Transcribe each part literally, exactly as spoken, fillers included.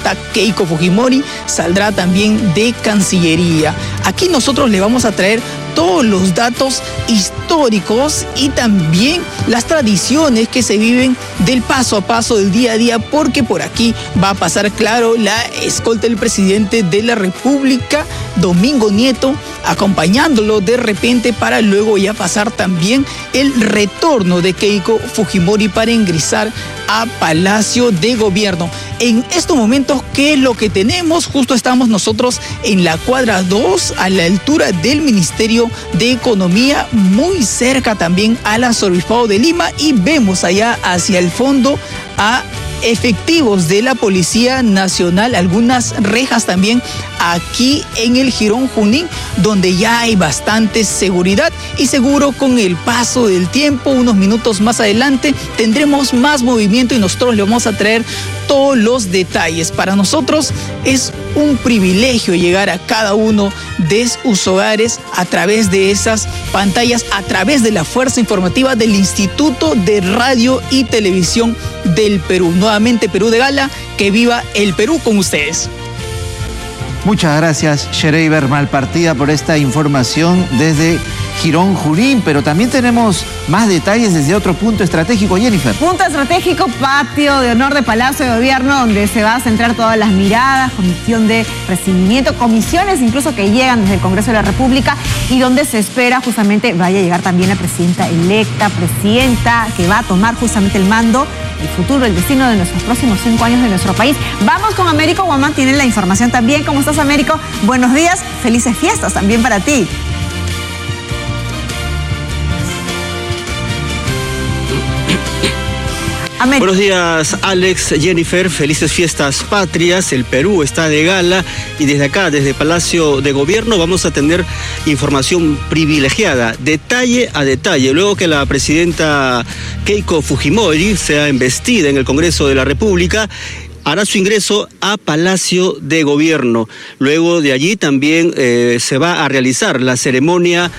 presidenta Keiko Fujimori saldrá también de Cancillería. Aquí nosotros le vamos a traer todos los datos históricos y también las tradiciones que se viven del paso a paso, del día a día, porque por aquí va a pasar, claro, la escolta del presidente de la República, Domingo Nieto, acompañándolo de repente para luego ya pasar también el retorno de Keiko Fujimori para ingresar a Palacio de Gobierno. En estos momentos, ¿qué es lo que tenemos? Justo estamos nosotros en la cuadra dos, a la altura del Ministerio de Economía, muy cerca también al Arzobispado de Lima, y vemos allá hacia el fondo a efectivos de la Policía Nacional, algunas rejas también aquí en el Jirón Junín, donde ya hay bastante seguridad, y seguro con el paso del tiempo, unos minutos más adelante, tendremos más movimiento y nosotros le vamos a traer todos los detalles. Para nosotros es un privilegio llegar a cada uno de sus hogares a través de esas pantallas, a través de la fuerza informativa del Instituto de Radio y Televisión del Perú. Nuevamente Perú de Gala, que viva el Perú con ustedes. Muchas gracias, Shereiber Malpartida, por esta información desde Jirón Junín, pero también tenemos más detalles desde otro punto estratégico, Jennifer. Punto estratégico, patio de honor de Palacio de Gobierno, donde se va a centrar todas las miradas, comisión de recibimiento, comisiones incluso que llegan desde el Congreso de la República, y donde se espera justamente vaya a llegar también la presidenta electa, presidenta que va a tomar justamente el mando, el futuro, el destino de nuestros próximos cinco años de nuestro país. Vamos con Américo Guamán, tiene la información también. ¿Cómo estás, Américo? Buenos días, felices fiestas también para ti. Amén. Buenos días, Alex, Jennifer, felices fiestas patrias. El Perú está de gala y desde acá, desde Palacio de Gobierno, vamos a tener información privilegiada, detalle a detalle. Luego que la presidenta Keiko Fujimori sea embestida en el Congreso de la República, hará su ingreso a Palacio de Gobierno. Luego de allí también eh, se va a realizar la ceremonia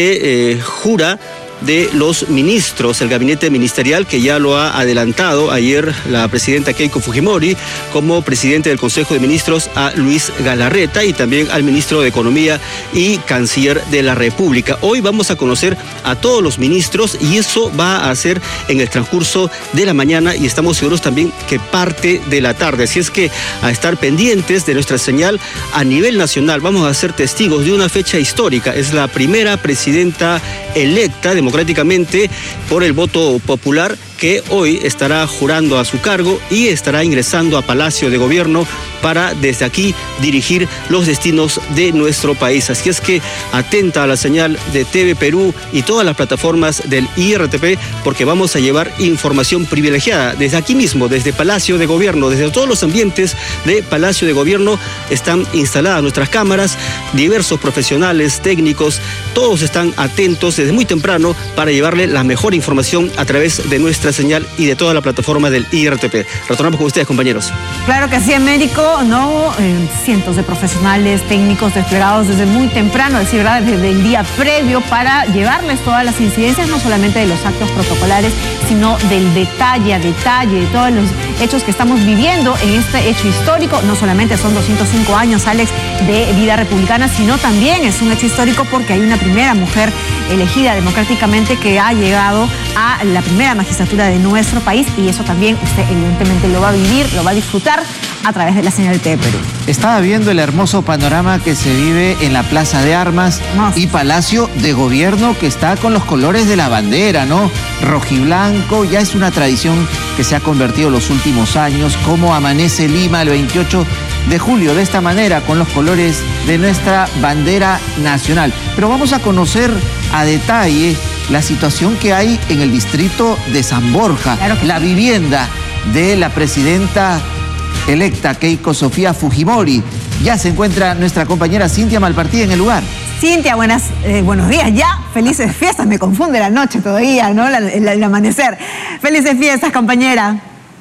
de eh, jura de los ministros, el gabinete ministerial, que ya lo ha adelantado ayer la presidenta Keiko Fujimori como presidente del Consejo de Ministros a Luis Galarreta, y también al ministro de Economía y canciller de la República. Hoy vamos a conocer a todos los ministros y eso va a ser en el transcurso de la mañana, y estamos seguros también que parte de la tarde. Así es que a estar pendientes de nuestra señal a nivel nacional. Vamos a ser testigos de una fecha histórica. Es la primera presidenta electa de democráticamente por el voto popular, que hoy estará jurando a su cargo y estará ingresando a Palacio de Gobierno para desde aquí dirigir los destinos de nuestro país. Así es que atenta a la señal de T V Perú y todas las plataformas del I R T P, porque vamos a llevar información privilegiada desde aquí mismo, desde Palacio de Gobierno, desde todos los ambientes de Palacio de Gobierno están instaladas nuestras cámaras, diversos profesionales, técnicos, todos están atentos desde muy temprano para llevarle la mejor información a través de nuestra señal y de toda la plataforma del I R T P. Retornamos con ustedes, compañeros. Claro que sí, Américo, ¿no? Eh, cientos de profesionales, técnicos desplegados desde muy temprano, es decir, ¿verdad? Desde el día previo, para llevarles todas las incidencias, no solamente de los actos protocolares, sino del detalle a detalle, de todos los hechos que estamos viviendo en este hecho histórico. No solamente son doscientos cinco años, Alex, de vida republicana, sino también es un hecho histórico porque hay una primera mujer elegida democráticamente que ha llegado a la primera magistratura de nuestro país, y eso también usted evidentemente lo va a vivir, lo va a disfrutar a través de la señal de T V Perú. Estaba viendo el hermoso panorama que se vive en la Plaza de Armas Hermoso. Y Palacio de Gobierno, que está con los colores de la bandera, ¿no? Rojiblanco, ya es una tradición que se ha convertido en los últimos años, como amanece Lima el veintiocho de julio, de esta manera, con los colores de nuestra bandera nacional. Pero vamos a conocer a detalle la situación que hay en el distrito de San Borja, claro que la sí. Vivienda de la presidenta electa Keiko Sofía Fujimori. Ya se encuentra nuestra compañera Cintia Malpartida en el lugar. Cintia, buenas, eh, buenos días ya, felices fiestas, me confunde la noche todavía, ¿no? La, la, el amanecer. Felices fiestas, compañera.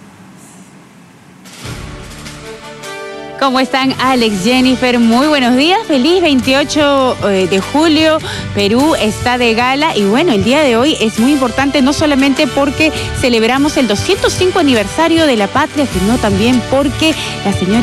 ¿Cómo están, Alex, Jennifer? Muy buenos días, feliz veintiocho de julio, Perú está de gala, y bueno, el día de hoy es muy importante no solamente porque celebramos el doscientos cinco aniversario de la patria, sino también porque la señora